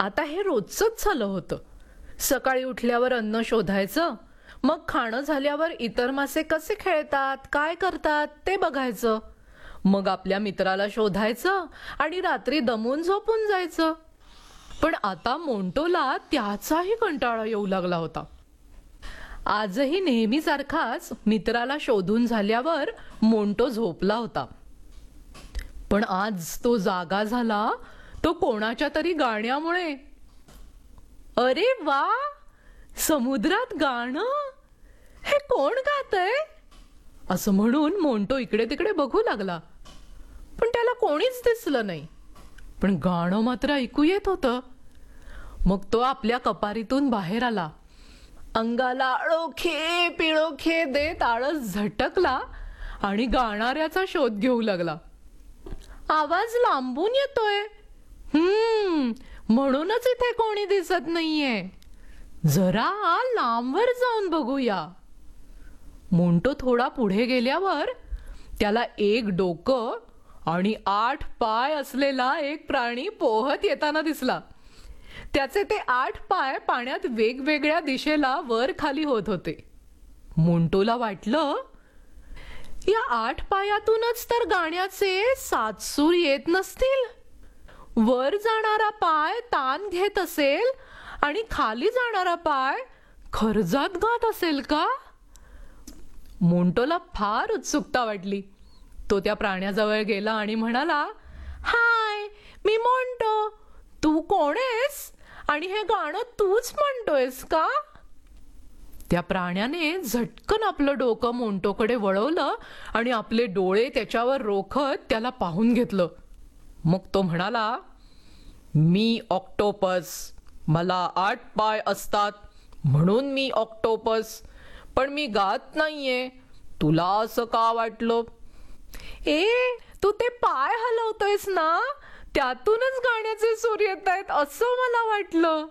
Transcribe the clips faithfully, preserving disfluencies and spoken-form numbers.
आता हे रोजच झालं होतं. सकाळी उठल्यावर अन्न शोधायचं, मग खाणं झाल्यावर इतर मासे कसे खेळतात, काय करतात ते बघायचं, मग आपल्या मित्राला शोधायचं आणि रात्री दमून झोपून जायचं. पण आता मोंटोला त्याचाही कंटाळा येऊ लागला होता. आजही नेहमीसारखाच मित्राला शोधून झाल्यावर मोंटो झोपला होता. पण आज तो जागा झाला तो कोणाच्या तरी गाण्यामुळे. अरे वा, समुद्रात गाणं, हे कोण गातंय असं म्हणून मोंटो इकडे तिकडे बघू लागला. पण त्याला कोणीच दिसलं नाही, पण गाणं मात्र ऐकू येत होतं. मग तो आपल्या कपारीतून बाहेर आला, अंगाला आळोखे पिळोखे देत आळस झटकला आणि गाणाऱ्याचा शोध घेऊ लागला. आवाज लांबून येतोय, हम्म म्हणूनच इथे कोणी दिसत नाहीये. जरा लांबवर जाऊन बघूया. मोंटो थोडा पुढे गेल्यावर त्याला एक डोकं आणि आठ पाय असलेला एक प्राणी पोहत येताना दिसला. त्याचे ते आठ पाय पाण्यात वेगवेगळ्या दिशेला वर खाली होत होते. मोंटोला वाटलं, या आठ पायातूनच तर गाण्याचे सात सूर येत नसतील. वर जाणारा पाय तान घेत असेल आणि खाली जाणारा पाय खरजात गात असेल का? मोंटोला फार उत्सुकता वाटली. तो त्या प्राण्याजवळ गेला आणि म्हणाला, हाय, मी मोंटो. तू कोण आहेस आणि हे गाणं तूच म्हणतोयस का? त्या प्राण्याने झटकन आपलं डोकं मोंटोकडे वळवलं आणि आपले डोळे त्याच्यावर रोखत त्याला पाहून घेतलं. मग तो म्हणाला, मी ऑक्टोपस. मला आठ पाय असतात म्हणून मी ऑक्टोपस, पण मी गात नाहीये. तुला असं का वाटलं? ए, तू ते पाय हलवतोयस ना, त्यातूनच गाण्याचे सूर येत आहेत असं मला वाटलं.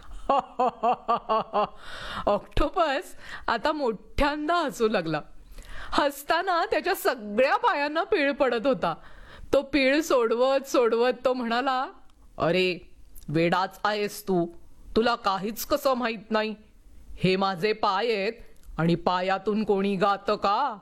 ऑक्टोपस आता मोठ्यांदा हसू लागला. हसताना त्याच्या सगळ्या पायांना पीळ पडत होता. तो पीळ सोडवत सोडवत तो म्हणाला, अरे वेडाच आहेस तू, तुला काहीच कसं माहित नाही. हे माझे पाय आहेत आणि पायातून कोणी गातं का?